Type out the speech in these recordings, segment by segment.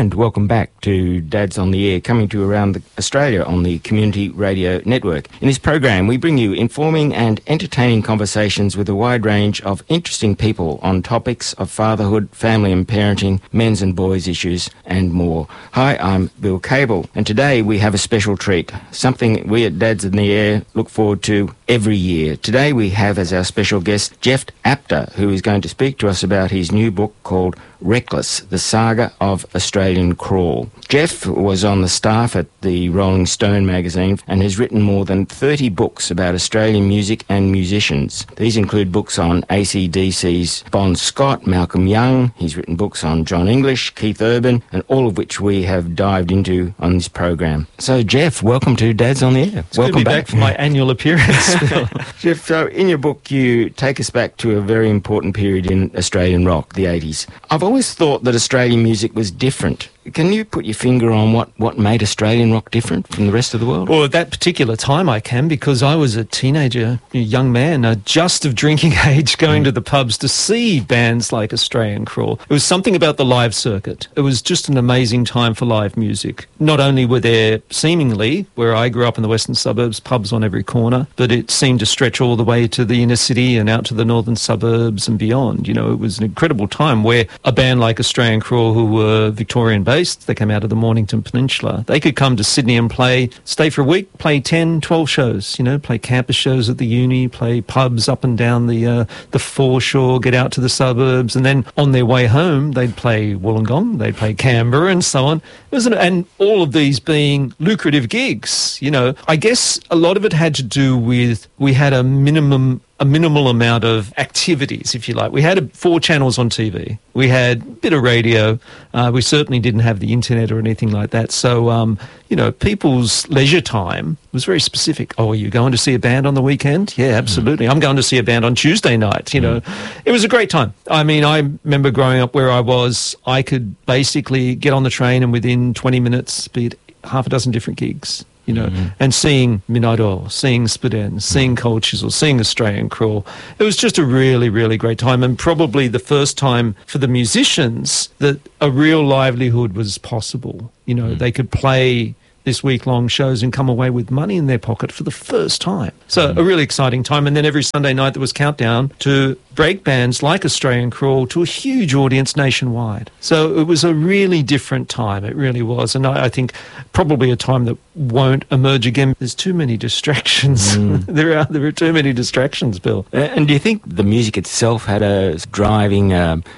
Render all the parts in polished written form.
And welcome back to Dads on the Air, coming to you around Australia on the Community Radio Network. In this program, we bring you informing and entertaining conversations with a wide range of interesting people on topics of fatherhood, family and parenting, men's and boys' issues, and more. Hi, I'm Bill Cable, and today we have a special treat, something we at Dads on the Air look forward to every year. Today we have as our special guest Jeff Apter, who is going to speak to us about his new book called Reckless, the Saga of Australian Crawl. Jeff was on the staff at the Rolling Stone magazine and has written more than 30 books about Australian music and musicians. These include books on AC/DC's Bon Scott, Malcolm Young. He's written books on John English, Keith Urban, and all of which we have dived into on this program. So, Jeff, welcome to Dads on the Air. It's welcome back for my annual appearance. Jeff, so in your book you take us back to a very important period in Australian rock, the 80s. I've always thought that Australian music was different. Can you put your finger on what made Australian rock different from the rest of the world? Well, at that particular time I can, because I was a teenager, a young man, just of drinking age, going to the pubs to see bands like Australian Crawl. It was something about the live circuit. It was just an amazing time for live music. Not only were there, seemingly, where I grew up in the western suburbs, pubs on every corner, but it seemed to stretch all the way to the inner city and out to the northern suburbs and beyond. You know, it was an incredible time where a band like Australian Crawl, who were Victorian based, they came out of the Mornington Peninsula, they could come to Sydney and stay for a week, play 10, 12 shows, you know, play campus shows at the uni, play pubs up and down the foreshore, get out to the suburbs, and then on their way home they'd play Wollongong, they'd play Canberra and so on. And all of these being lucrative gigs, you know. I guess a lot of it had to do with we had a minimal amount of activities, if you like. We had 4 channels on TV. We had a bit of radio. We certainly didn't have the internet or anything like that. So, you know, people's leisure time was very specific. Oh, are you going to see a band on the weekend? Yeah, absolutely. I'm going to see a band on Tuesday night, you know. It was a great time. I mean, I remember growing up where I was, I could basically get on the train and within 20 minutes be at half a dozen different gigs. You know, and seeing Midnight Oil, seeing Split Enz, seeing Cold Chisel, seeing Australian Crawl. It was just a really, really great time, and probably the first time for the musicians that a real livelihood was possible. You know, they could play this week-long shows and come away with money in their pocket for the first time. So a really exciting time. And then every Sunday night there was countdown to break bands like Australian Crawl to a huge audience nationwide. So it was a really different time. It really was. And I think probably a time that won't emerge again. There's too many distractions. There are too many distractions, Bill. And do you think the music itself had a driving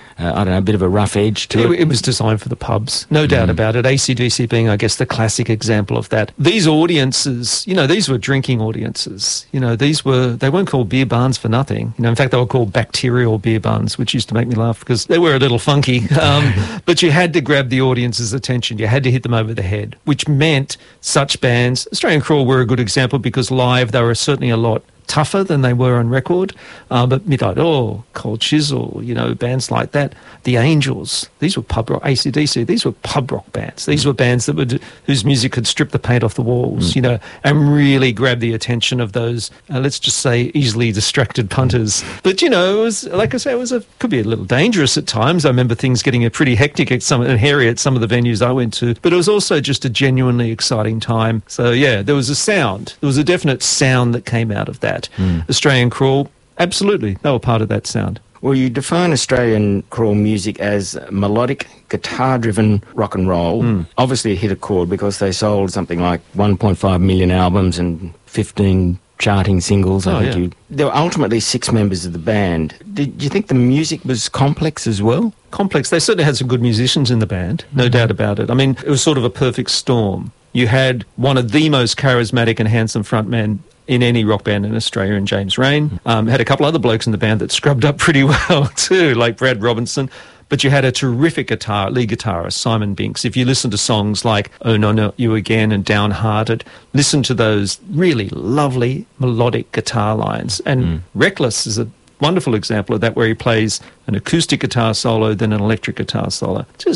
a bit of a rough edge to it? It was designed for the pubs, no doubt about it. AC/DC being, I guess, the classic example of that. These audiences, you know, these were drinking audiences. You know, they weren't called beer barns for nothing. You know, in fact, they were called bacterial beer barns, which used to make me laugh because they were a little funky. But you had to grab the audience's attention. You had to hit them over the head, which meant such bands, Australian Crawl were a good example because live they were certainly a lot tougher than they were on record, but Midnight Oil, Cold Chisel, you know, bands like that, The Angels, these were pub rock, AC/DC, these were pub rock bands. These were bands that whose music could strip the paint off the walls, you know, and really grab the attention of those, let's just say, easily distracted punters. But, you know, it was, like I say, could be a little dangerous at times. I remember things getting pretty hectic and hairy at some of the venues I went to, but it was also just a genuinely exciting time. So, yeah, there was a definite sound that came out of that. Australian Crawl, absolutely, they were part of that sound. Well, you define Australian Crawl music as melodic, guitar-driven rock and roll. Obviously it hit a chord because they sold something like 1.5 million albums and 15 charting singles. There were ultimately 6 members of the band. Did you think the music was complex as well? Complex. They certainly had some good musicians in the band, no doubt about it. I mean, it was sort of a perfect storm. You had one of the most charismatic and handsome frontmen in any rock band in Australia, in James Rain. Had a couple other blokes in the band that scrubbed up pretty well too, like Brad Robinson. But you had a terrific lead guitarist, Simon Binks. If you listen to songs like Oh No Not You Again and Downhearted, listen to those really lovely melodic guitar lines. And Reckless is a wonderful example of that, where he plays an acoustic guitar solo, then an electric guitar solo. Just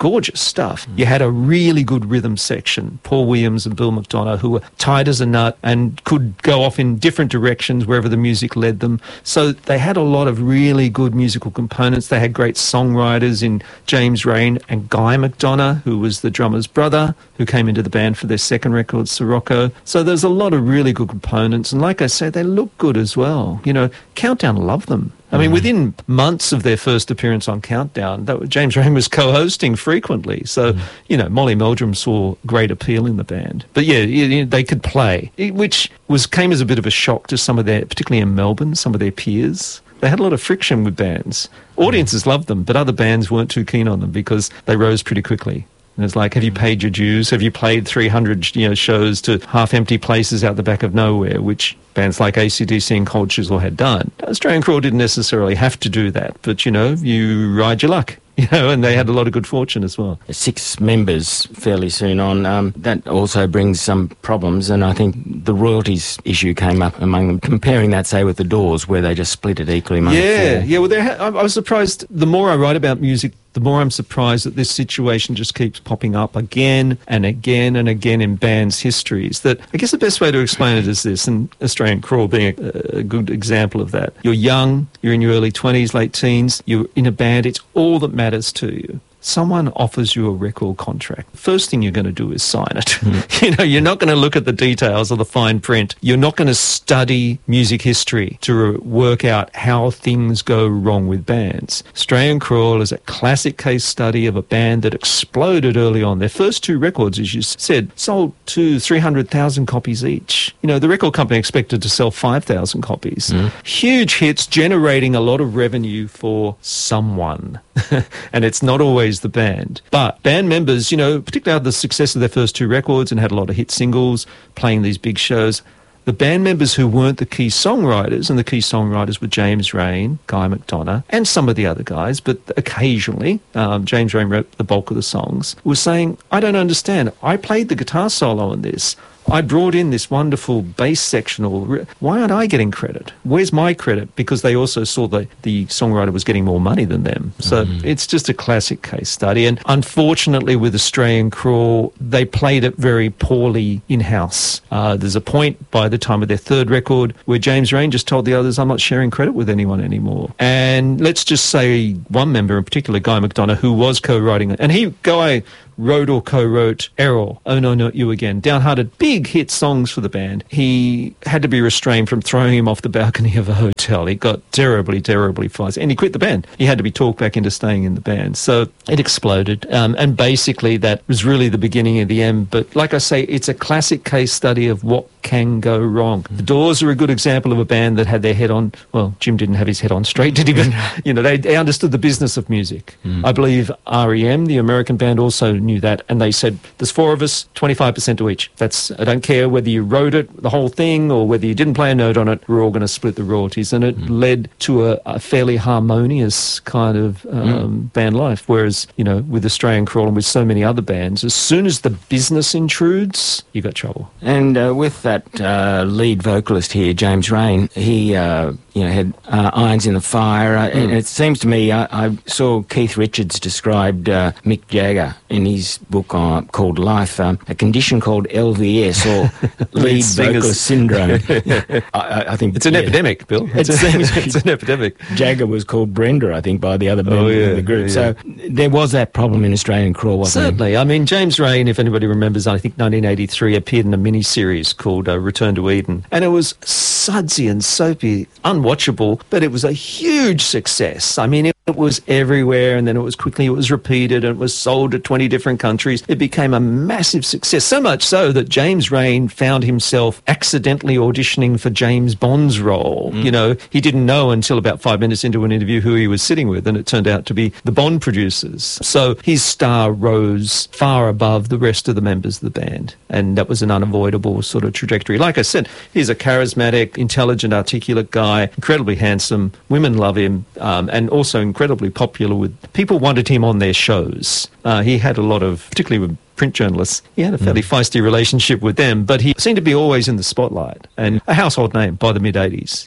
gorgeous stuff. You had a really good rhythm section, Paul Williams and Bill McDonough, who were tight as a nut and could go off in different directions wherever the music led them. So they had a lot of really good musical components. They had great songwriters in James Rain and Guy McDonough, who was the drummer's brother, who came into the band for their second record, Sirocco. So there's a lot of really good components. And like I said, they look good as well. You know, Countdown loved them. I mean, within months of their first appearance on Countdown, James Rain was co-hosting frequently. So, you know, Molly Meldrum saw great appeal in the band. But yeah, they could play, which came as a bit of a shock to some of their, particularly in Melbourne, some of their peers. They had a lot of friction with bands. Audiences loved them, but other bands weren't too keen on them because they rose pretty quickly. And it's like, have you paid your dues? Have you played 300 shows to half-empty places out the back of nowhere, which bands like AC/DC and Cold Chisel had done? Australian Crawl didn't necessarily have to do that, but, you ride your luck. And they had a lot of good fortune as well. 6 members fairly soon on. That also brings some problems, and I think the royalties issue came up among them, comparing that, say, with the Doors, where they just split it equally among the 4. Yeah, well, I was surprised. The more I write about music, the more I'm surprised that this situation just keeps popping up again and again and again in bands' histories. That I guess the best way to explain it is this, and Australian Crawl being a good example of that. You're young, you're in your early 20s, late teens, you're in a band, it's all that matters to you. Someone offers you a record contract. First thing you're going to do is sign it. You're not going to look at the details of the fine print. You're not going to study music history to work out how things go wrong with bands. Australian Crawl is a classic case study of a band that exploded early on. Their first 2 records, as you said, sold 300,000 copies each. The record company expected to sell 5,000 copies. Huge hits, generating a lot of revenue for someone. And it's not always the band. But band members, particularly out of the success of their first 2 records and had a lot of hit singles, playing these big shows, the band members who weren't the key songwriters, and the key songwriters were James Rain, Guy McDonough, and some of the other guys, but occasionally James Rain wrote the bulk of the songs, was saying, I don't understand. I played the guitar solo on this. I brought in this wonderful bass sectional. Why aren't I getting credit? Where's my credit? Because they also saw the songwriter was getting more money than them. So it's just a classic case study. And unfortunately with Australian Crawl, they played it very poorly in-house. There's a point by the time of their 3rd record where James Rain just told the others, I'm not sharing credit with anyone anymore. And let's just say one member in particular, Guy McDonough, who was co-writing it. And Guy wrote or co-wrote Errol, Oh No Not You Again, downhearted, big hit songs for the band. He had to be restrained from throwing him off the balcony of a hotel. He got terribly, terribly fussy, and he quit the band. He had to be talked back into staying in the band. So it exploded, and basically that was really the beginning of the end. But like I say, it's a classic case study of what can go wrong. The Doors are a good example of a band that had their head on, well, Jim didn't have his head on straight, did he? But, they understood the business of music. I believe REM, the American band, also knew that, and they said, there's 4 of us, 25% to each. I don't care whether you wrote it, the whole thing, or whether you didn't play a note on it, we're all going to split the royalties. And it led to a fairly harmonious kind of band life. Whereas, with Australian Crawl and with so many other bands, as soon as the business intrudes, you got trouble. And with that lead vocalist here, James Rain, he had irons in the fire. And it seems to me, I saw Keith Richards described Mick Jagger in his book called Life, a condition called LVS, or lead vocalist syndrome. I think it's an epidemic, Bill. It seems it's an epidemic. Jagger was called Brenda, I think, by the other members of the group. So there was that problem in Australian Crawl, wasn't there? Certainly. I mean, James Rain, if anybody remembers, I think 1983, appeared in a mini-series called Return to Eden. And it was sudsy and soapy, unwatchable, but it was a huge success. I mean, it was everywhere, and then it was repeated, and it was sold to 20 different countries. It became a massive success, so much so that James Rain found himself accidentally auditioning for James Bond's role. He didn't know until about 5 minutes into an interview who he was sitting with, and it turned out to be the Bond producers. So his star rose far above the rest of the members of the band, and that was an unavoidable sort of trajectory. Like I said, he's a charismatic, intelligent, articulate guy, incredibly handsome. Women love him, and also incredibly popular. With people wanted him on their shows. He had a lot of, particularly with print journalists, he had a fairly feisty relationship with them, but he seemed to be always in the spotlight and a household name by the mid-'80s. Yeah.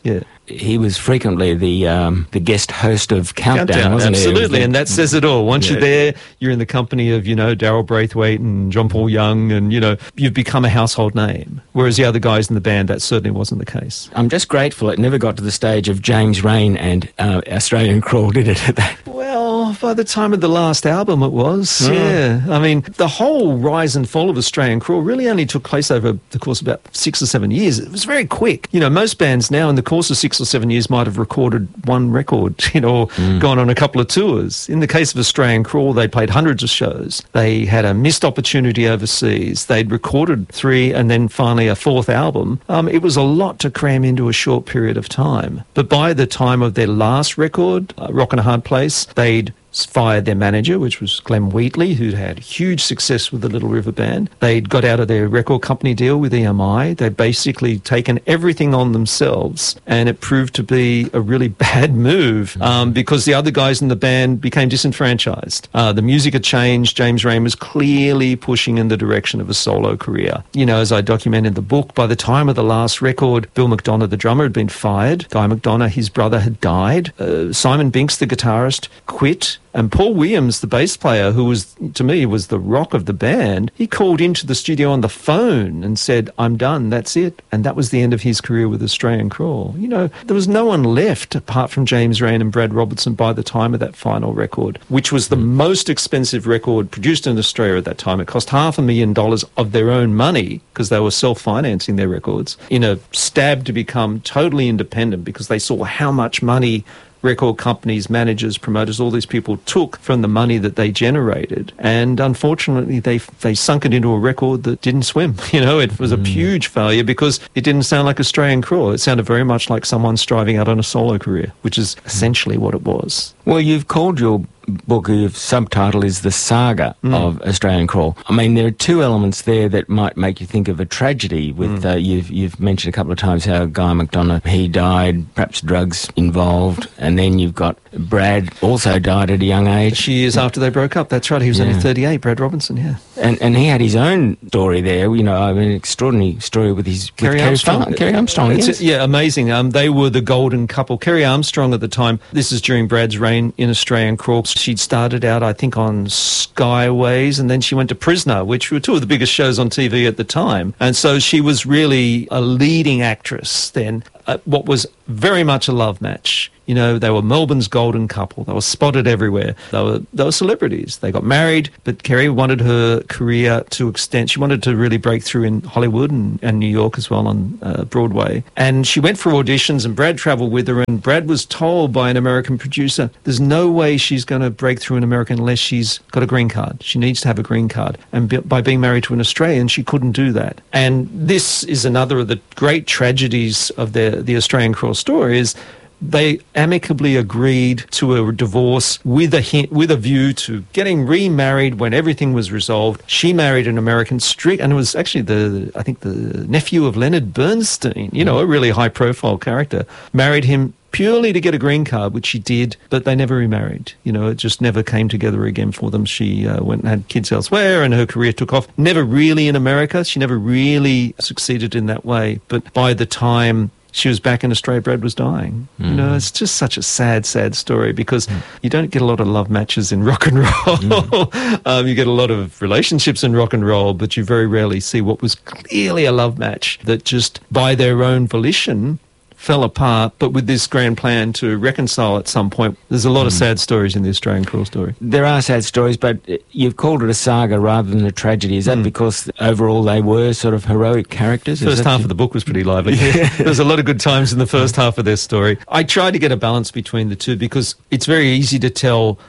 he was frequently the guest host of Countdown, wasn't he? Absolutely, and that says it all. Once you're there, you're in the company of, Daryl Braithwaite and John Paul Young, and, you've become a household name. Whereas the other guys in the band, that certainly wasn't the case. I'm just grateful it never got to the stage of James Rain and Australian Crawl, did it? Well, by the time of the last album it was, yeah. I mean, the whole rise and fall of Australian Crawl really only took place over the course of about 6 or 7 years. It was very quick. Most bands now in the course of 6 or 7 years might have recorded one record, or gone on a couple of tours. In the case of Australian Crawl, they played hundreds of shows. They had a missed opportunity overseas. They'd recorded 3 and then finally a 4th album. It was a lot to cram into a short period of time. But by the time of their last record, Rockin' a Hard Place, they'd fired their manager, which was Glenn Wheatley, who'd had huge success with the Little River Band. They'd got out of their record company deal with EMI. They'd basically taken everything on themselves, and it proved to be a really bad move because the other guys in the band became disenfranchised. The music had changed. James Rain was clearly pushing in the direction of a solo career. As I document in the book, by the time of the last record, Bill McDonough, the drummer, had been fired. Guy McDonough, his brother, had died. Simon Binks, the guitarist, quit. And Paul Williams, the bass player, who was, to me, was the rock of the band, he called into the studio on the phone and said, "I'm done, that's it." And that was the end of his career with Australian Crawl. There was no one left apart from James Rain and Brad Robertson by the time of that final record, which was the most expensive record produced in Australia at that time. It cost $500,000 of their own money because they were self-financing their records in a stab to become totally independent because they saw how much money record companies, managers, promoters, all these people took from the money that they generated. And unfortunately, they sunk it into a record that didn't swim. It was a huge failure because it didn't sound like Australian Crawl. It sounded very much like someone striving out on a solo career, which is essentially what it was. Well, you've called your book, your subtitle is The Saga of Australian Crawl. I mean, there are 2 elements there that might make you think of a tragedy with, you've mentioned a couple of times how Guy McDonough, he died, perhaps drugs involved, and then you've got Brad also died at a young age. A few years after they broke up, that's right, he was only 38, Brad Robinson, And he had his own story there, an extraordinary story with Kerry Armstrong. Kerry Armstrong, yes. Yeah, amazing. They were the golden couple. Kerry Armstrong at the time, this is during Brad's reign in Australian Crawl. She'd started out, I think, on Skyways, and then she went to Prisoner, which were 2 of the biggest shows on TV at the time. And so she was really a leading actress then. What was very much a love match. They were Melbourne's golden couple. They were spotted everywhere. They were celebrities. They got married, but Kerry wanted her career to extend. She wanted to really break through in Hollywood and New York as well on Broadway. And she went for auditions, and Brad travelled with her, and Brad was told by an American producer, there's no way she's going to break through in America unless she's got a green card. She needs to have a green card. And by being married to an Australian, she couldn't do that. And this is another of the great tragedies of the Australian Crawl story is they amicably agreed to a divorce with a view to getting remarried when everything was resolved. She married an American and it was actually the nephew of Leonard Bernstein, a really high-profile character, married him purely to get a green card, which she did, but they never remarried. It just never came together again for them. She went and had kids elsewhere, and her career took off. Never really in America. She never really succeeded in that way. But by the time she was back in Australia, Brad was dying. It's just such a sad, sad story because you don't get a lot of love matches in rock and roll. You get a lot of relationships in rock and roll, but you very rarely see what was clearly a love match that just by their own volition fell apart, but with this grand plan to reconcile at some point. There's a lot of sad stories in the Australian Crawl story. There are sad stories, but you've called it a saga rather than a tragedy. Is that because overall they were sort of heroic characters? First half of the book was pretty lively. There was a lot of good times in the first half of their story. I tried to get a balance between the two because it's very easy to tell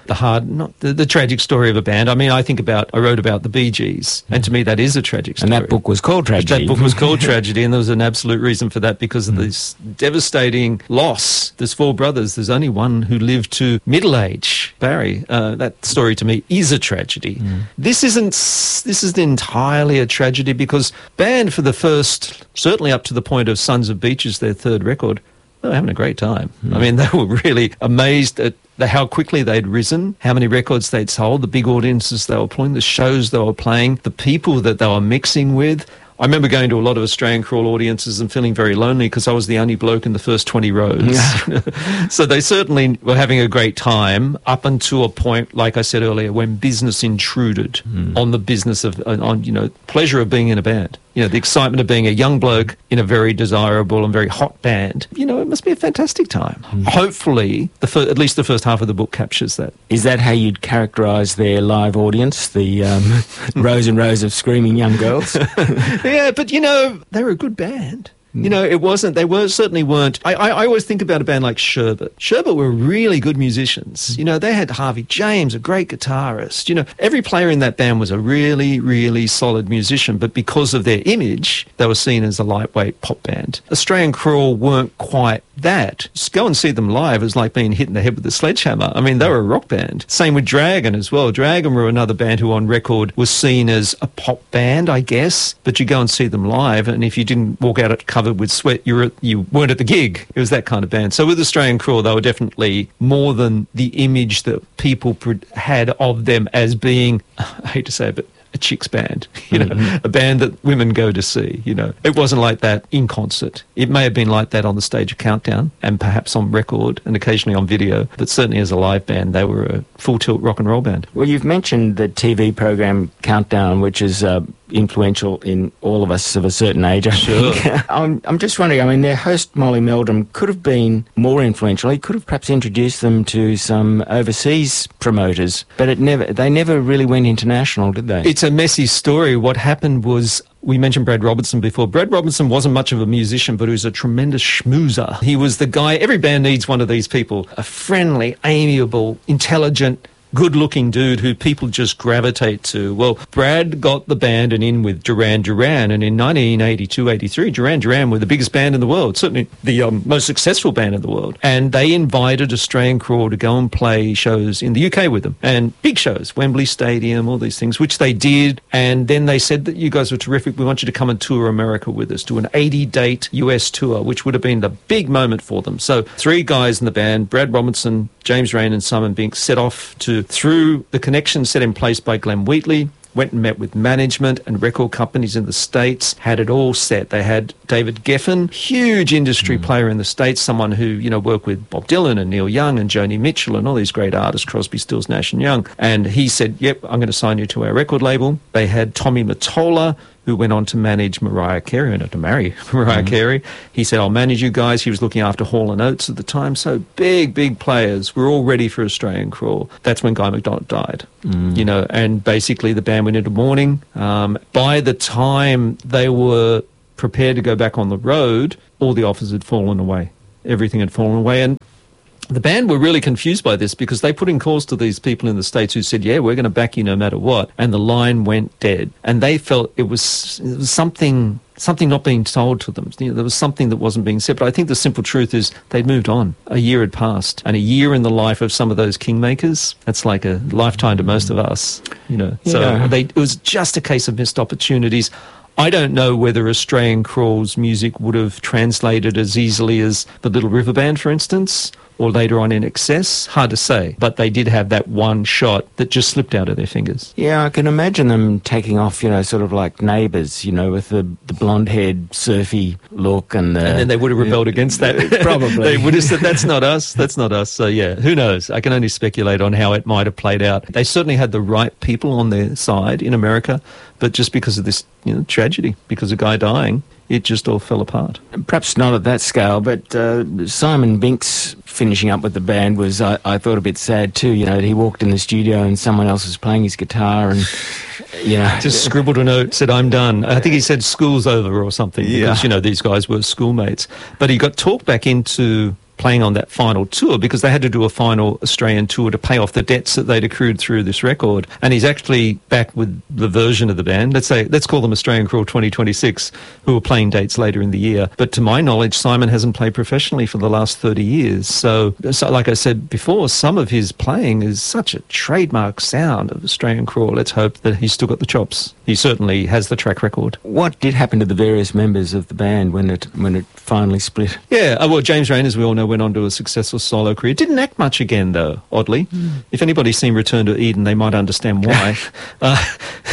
the tragic story of a band. I mean, I wrote about the Bee Gees, and to me that is a tragic story. And that book was called Tragedy. That book was called Tragedy, and there was an absolute reason for that because of this devastating loss. There's 4 brothers. There's only one who lived to middle age, Barry. That story to me is a tragedy. This isn't entirely a tragedy because band for the first, certainly up to the point of Sons of Beaches, their 3rd record, they were having a great time. I mean, they were really amazed at how quickly they'd risen, how many records they'd sold, the big audiences they were playing, the shows they were playing, the people that they were mixing with. I remember going to a lot of Australian Crawl audiences and feeling very lonely because I was the only bloke in the first 20 rows. So they certainly were having a great time up until a point, like I said earlier, when business intruded on the business of, pleasure of being in a band. The excitement of being a young bloke in a very desirable and very hot band. It must be a fantastic time. Hopefully, at least the first half of the book captures that. Is that how you'd characterise their live audience, the rows and rows of screaming young girls? Yeah, but, they were a good band. It wasn't, certainly weren't. I always think about a band like Sherbet. Sherbet were really good musicians. They had Harvey James, a great guitarist. Every player in that band was a really, really solid musician, but because of their image, they were seen as a lightweight pop band. Australian Crawl weren't quite that. Just go and see them live is like being hit in the head with a sledgehammer. I mean, they were a rock band. Same with Dragon as well. Dragon were another band who on record was seen as a pop band, I guess, but you go and see them live, and if you didn't walk out covered with sweat, you weren't at the gig. It was that kind of band. So with Australian Crawl, they were definitely more than the image that people had of them as being, I hate to say it, but a chicks band, a band that women go to see, It wasn't like that in concert. It may have been like that on the stage of Countdown and perhaps on record and occasionally on video, but certainly as a live band, they were a full-tilt rock and roll band. Well, you've mentioned the TV program Countdown, which is influential in all of us of a certain age, I think. I'm just wondering, their host, Molly Meldrum, could have been more influential. He could have perhaps introduced them to some overseas promoters, but they never really went international, did they? It's a messy story. What happened was, we mentioned Brad Robertson before. Brad Robertson wasn't much of a musician, but he was a tremendous schmoozer. He was the guy, every band needs one of these people, a friendly, amiable, intelligent, good-looking dude who people just gravitate to. Well, Brad got the band and in with Duran Duran, and in 1982-83, Duran Duran were the biggest band in the world, certainly the most successful band in the world. And they invited Australian Crawl to go and play shows in the UK with them, and big shows, Wembley Stadium, all these things, which they did. And then they said that you guys were terrific. We want you to come and tour America with us, do an 80-date US tour, which would have been the big moment for them. So 3 guys in the band, Brad Robertson, James Rain and Simon Binks, set off through the connections set in place by Glenn Wheatley, went and met with management and record companies in the States, had it all set. They had David Geffen, huge industry player in the States, someone who, worked with Bob Dylan and Neil Young and Joni Mitchell and all these great artists, Crosby, Stills, Nash and Young. And he said, yep, I'm going to sign you to our record label. They had Tommy Mottola, who went on to manage Mariah Carey, and to marry Mariah Carey. He said, I'll manage you guys. He was looking after Hall & Oates at the time. So big players were all ready for Australian Crawl. That's when Guy McDonald died, and basically the band went into mourning. By the time they were prepared to go back on the road, all the offers had fallen away. Everything had fallen away. And the band were really confused by this because they put in calls to these people in the States who said, yeah, we're going to back you no matter what. And the line went dead. And they felt it was something not being told to them. There was something that wasn't being said. But I think the simple truth is they'd moved on. A year had passed. And a year in the life of some of those kingmakers, that's like a lifetime to most of us. So it was just a case of missed opportunities. I don't know whether Australian Crawl's music would have translated as easily as the Little River Band, for instance, or later on in Excess. Hard to say. But they did have that one shot that just slipped out of their fingers. Yeah, I can imagine them taking off, sort of like Neighbours, with the blonde-haired, surfy look. And then they would have rebelled against that. Probably. They would have said, that's not us. So, yeah, who knows? I can only speculate on how it might have played out. They certainly had the right people on their side in America, but just because of this tragedy, because of a guy dying, it just all fell apart. Perhaps not at that scale, but Simon Binks finishing up with the band was, I thought, a bit sad too, that he walked in the studio and someone else was playing his guitar and, just scribbled a note, said, I'm done. I think he said school's over or something because, these guys were schoolmates. But he got talked back into playing on that final tour because they had to do a final Australian tour to pay off the debts that they'd accrued through this record. And he's actually back with the version of the band. Let's call them Australian Crawl 2026, who are playing dates later in the year. But to my knowledge, Simon hasn't played professionally for the last 30 years. So like I said before, some of his playing is such a trademark sound of Australian Crawl. Let's hope that he's still got the chops. He certainly has the track record. What did happen to the various members of the band when it finally split? Yeah, well, James Rain, as we all know, went on to a successful solo career. Didn't act much again, though, oddly. If anybody's seen Return to Eden, they might understand why.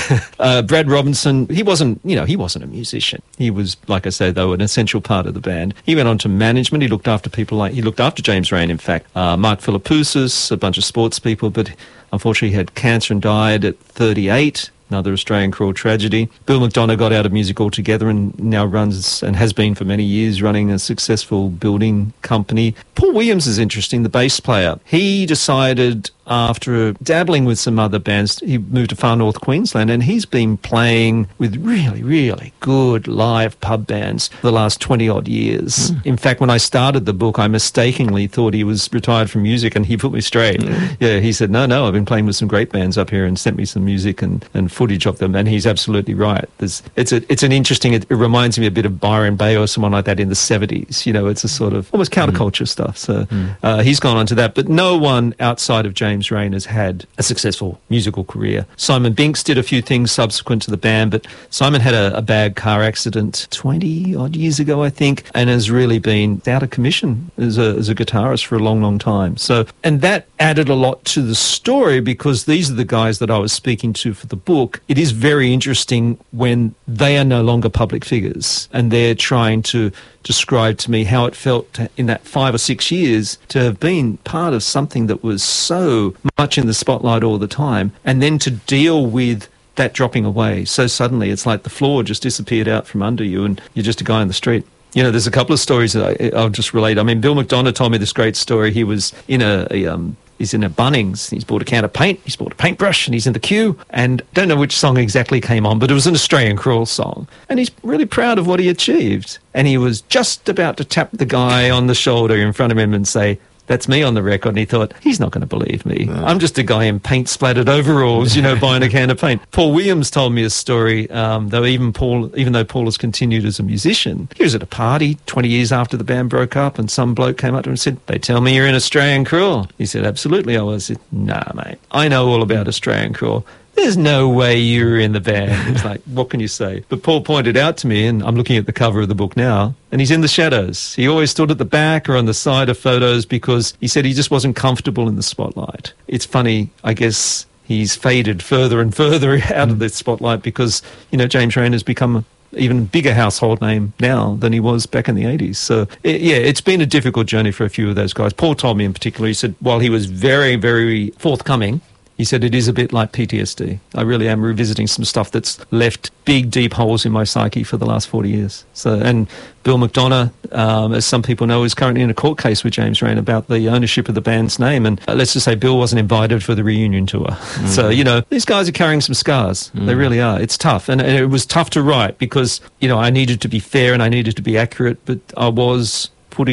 Brad Robinson, he wasn't a musician. He was, like I say, though, an essential part of the band. He went on to management. He looked after James Raine, in fact, Mark Philippoussis, a bunch of sports people, but unfortunately he had cancer and died at 38. Another Australian cruel tragedy. Bill McDonough got out of music altogether and now runs, and has been for many years, running a successful building company. Paul Williams is interesting, the bass player. He decided, after dabbling with some other bands, he moved to far north Queensland, and he's been playing with really, really good live pub bands for the last 20-odd years. In fact, when I started the book, I mistakenly thought he was retired from music, and he put me straight. Yeah, he said, no, I've been playing with some great bands up here, and sent me some music and footage of them, and he's absolutely right. It's an interesting, it reminds me a bit of Byron Bay or someone like that in the 70s. It's a sort of almost counterculture stuff. So he's gone on to that, but no one outside of James Raine has had a successful musical career. Simon Binks did a few things subsequent to the band, but Simon had a bad car accident 20-odd years ago, I think, and has really been out of commission as a guitarist for a long, long time. So, and that added a lot to the story, because these are the guys that I was speaking to for the book. It is very interesting when they are no longer public figures and they're trying to describe to me how it felt in that 5 or 6 years to have been part of something that was so much in the spotlight all the time, and then to deal with that dropping away so suddenly. It's like the floor just disappeared out from under you and you're just a guy on the street. There's a couple of stories that I'll just relate. I mean, Bill McDonough told me this great story. He was in he's in a Bunnings. He's bought a can of paint. He's bought a paintbrush, and he's in the queue. And don't know which song exactly came on, but it was an Australian Cruel song. And he's really proud of what he achieved. And he was just about to tap the guy on the shoulder in front of him and say, "That's me on the record." And he thought, he's not going to believe me. No. I'm just a guy in paint-splattered overalls, buying a can of paint. Paul Williams told me a story, even though Paul has continued as a musician. He was at a party 20 years after the band broke up, and some bloke came up to him and said, "They tell me you're in Australian Cruel." He said, "Absolutely I was." I said, "Nah, mate, I know all about Australian Cruel. There's no way you were in the band." It's like, what can you say? But Paul pointed out to me, and I'm looking at the cover of the book now, and he's in the shadows. He always stood at the back or on the side of photos because he said he just wasn't comfortable in the spotlight. It's funny, I guess he's faded further and further out of the spotlight because, James Raine has become even bigger household name now than he was back in the 80s. So, it's been a difficult journey for a few of those guys. Paul told me in particular, he said, while he was very, very forthcoming, he said, it is a bit like PTSD. I really am revisiting some stuff that's left big, deep holes in my psyche for the last 40 years. So, and Bill McDonough, as some people know, is currently in a court case with James Raine about the ownership of the band's name. And let's just say Bill wasn't invited for the reunion tour. Mm-hmm. So, these guys are carrying some scars. Mm-hmm. They really are. It's tough. And it was tough to write because, I needed to be fair and I needed to be accurate, but I was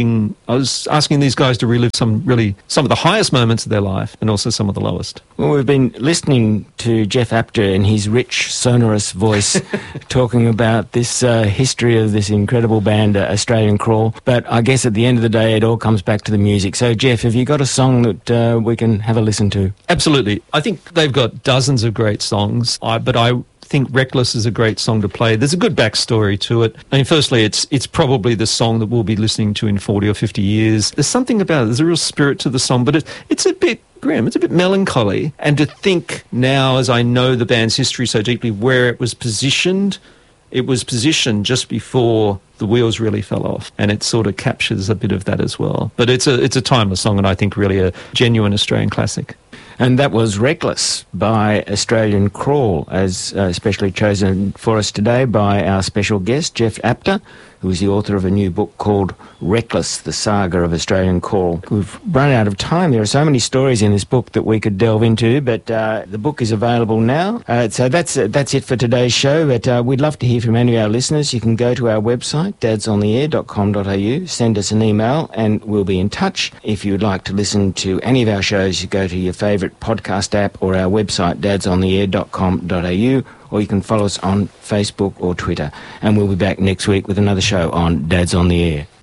asking these guys to relive some of the highest moments of their life and also some of the lowest. Well, we've been listening to Jeff Apter in his rich, sonorous voice talking about this history of this incredible band, Australian Crawl. But I guess at the end of the day, it all comes back to the music. So, Jeff, have you got a song that we can have a listen to? Absolutely. I think they've got dozens of great songs, but I think Reckless is a great song to play. There's a good backstory to it. I mean, firstly, it's probably the song that we'll be listening to in 40 or 50 years. There's something about it. There's a real spirit to the song, but it's a bit grim. It's a bit melancholy. And to think now, as I know the band's history so deeply, where it was positioned just before the wheels really fell off, and it sort of captures a bit of that as well. But it's a timeless song, and I think really a genuine Australian classic. And that was Reckless by Australian Crawl, as specially chosen for us today by our special guest, Jeff Apter, who is the author of a new book called Reckless, the Saga of Australian Crawl. We've run out of time. There are so many stories in this book that we could delve into, but the book is available now. So that's it for today's show, but we'd love to hear from any of our listeners. You can go to our website, dadsontheair.com.au, send us an email, and we'll be in touch. If you'd like to listen to any of our shows, you go to your favourite podcast app or our website, dadsontheair.com.au, or you can follow us on Facebook or Twitter. And we'll be back next week with another show on Dads on the Air.